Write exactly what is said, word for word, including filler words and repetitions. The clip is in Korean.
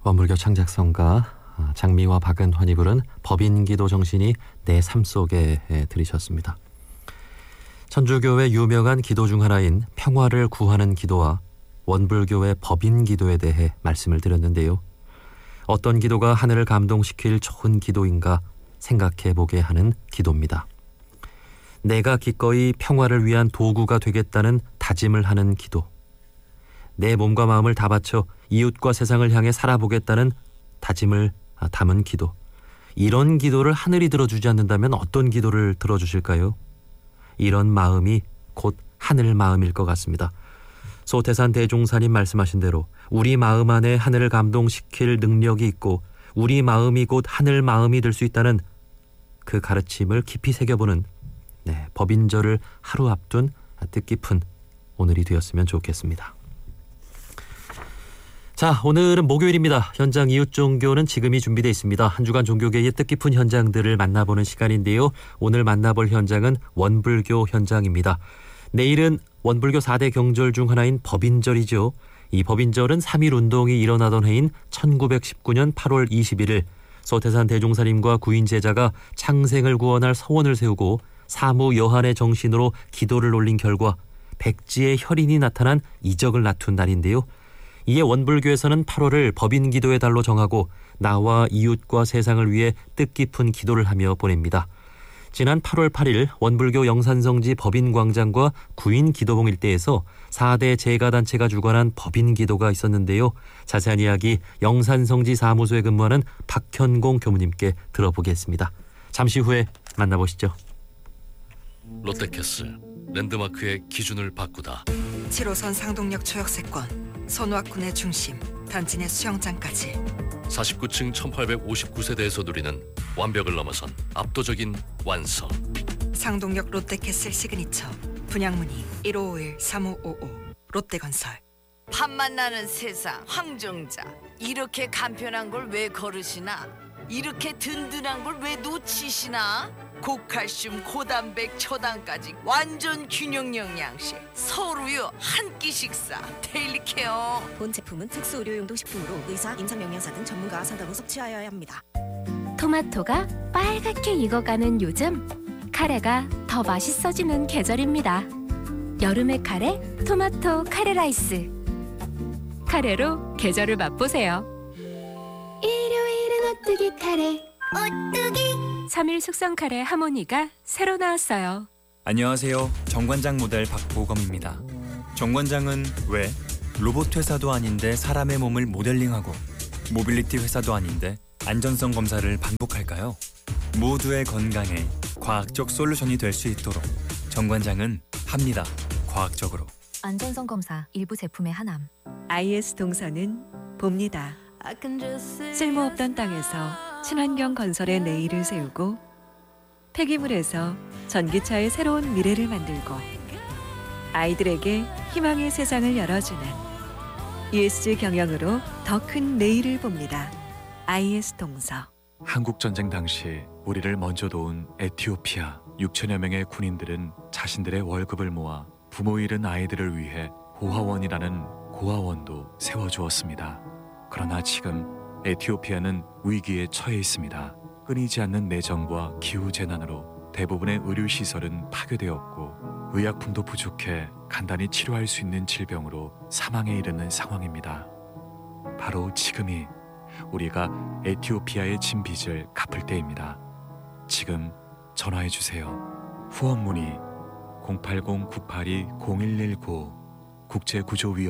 원불교 창작성가 장미와 박은환이 부른 법인기도 정신이 내 삶 속에 들으셨습니다. 천주교의 유명한 기도 중 하나인 평화를 구하는 기도와 원불교의 법인기도에 대해 말씀을 드렸는데요. 어떤 기도가 하늘을 감동시킬 좋은 기도인가 생각해보게 하는 기도입니다. 내가 기꺼이 평화를 위한 도구가 되겠다는 다짐을 하는 기도, 내 몸과 마음을 다 바쳐 이웃과 세상을 향해 살아보겠다는 다짐을 담은 기도, 이런 기도를 하늘이 들어주지 않는다면 어떤 기도를 들어주실까요? 이런 마음이 곧 하늘 마음일 것 같습니다. 소태산 대종사님 말씀하신 대로 우리 마음 안에 하늘을 감동시킬 능력이 있고 우리 마음이 곧 하늘 마음이 될 수 있다는 그 가르침을 깊이 새겨보는 네, 법인절을 하루 앞둔 뜻깊은 오늘이 되었으면 좋겠습니다. 자, 오늘은 목요일입니다. 현장 이웃종교는 지금이 준비되어 있습니다. 한 주간 종교계의 뜻깊은 현장들을 만나보는 시간인데요. 오늘 만나볼 현장은 원불교 현장입니다. 내일은 원불교 사 대 경절 중 하나인 법인절이죠. 이 법인절은 삼일 운동이 일어나던 해인 천구백십구 년 팔월 이십일일 소태산 대종사님과 구인 제자가 창생을 구원할 서원을 세우고 사무 여한의 정신으로 기도를 올린 결과 백지의 혈인이 나타난 이적을 낳은 날인데요. 이에 원불교에서는 팔월을 법인기도의 달로 정하고 나와 이웃과 세상을 위해 뜻깊은 기도를 하며 보냅니다. 지난 팔월 팔일 원불교 영산성지 법인광장과 구인 기도봉 일대에서 사 대 제가단체가 주관한 법인기도가 있었는데요. 자세한 이야기 영산성지 사무소에 근무하는 박현공 교무님께 들어보겠습니다. 잠시 후에 만나보시죠. 롯데캐슬 랜드마크의 기준을 바꾸다. 칠 호선 상동역 초역세권, 선화군의 중심, 단지 내 수영장까지 사십구 층 천팔백오십구 세대에서 누리는 완벽을 넘어선 압도적인 완성. 상동역 롯데캐슬 시그니처, 분양문의 일오오일 삼오오오 롯데건설. 밥만 나는 세상 황정자, 이렇게 간편한 걸 왜 거르시나? 이렇게 든든한 걸 왜 놓치시나? 고칼슘, 고단백, 초당까지 완전 균형 영양식. 서울우유 한 끼 식사 데일리 케어. 본 제품은 특수 의료용도 식품으로 의사, 임상영양사 등 전문가와 상담 후 섭취하여야 합니다. 토마토가 빨갛게 익어가는 요즘, 카레가 더 맛있어지는 계절입니다. 여름의 카레, 토마토 카레 라이스. 카레로 계절을 맛보세요. 일요일은 오뚜기 카레. 오뚜기. 삼 일 숙성 카레 하모니가 새로 나왔어요. 안녕하세요. 정관장 모델 박보검입니다. 정관장은 왜 로봇 회사도 아닌데 사람의 몸을 모델링하고 모빌리티 회사도 아닌데 안전성 검사를 반복할까요? 모두의 건강에 과학적 솔루션이 될 수 있도록 정관장은 합니다. 과학적으로. 안전성 검사 일부 제품의 하남. 아이에스 동서는 봅니다. 쓸모없던 땅에서 친환경 건설의 내일을 세우고 폐기물에서 전기차의 새로운 미래를 만들고 아이들에게 희망의 세상을 열어주는 이에스지 경영으로 더 큰 내일을 봅니다. 아이에스 동서. 한국전쟁 당시 우리를 먼저 도운 에티오피아 육천여 명의 군인들은 자신들의 월급을 모아 부모 잃은 아이들을 위해 고아원이라는 고아원도 세워주었습니다. 그러나 지금 에티오피아는 위기에 처해 있습니다. 끊이지 않는 내정과 기후재난으로 대부분의 의료시설은 파괴되었고 의약품도 부족해 간단히 치료할 수 있는 질병으로 사망에 이르는 상황입니다. 바로 지금이 우리가 에티오피아의 진 빚을 갚을 때입니다. 지금 전화해주세요. 후원 문의 공팔공 구팔이 공일일구 국제구조위원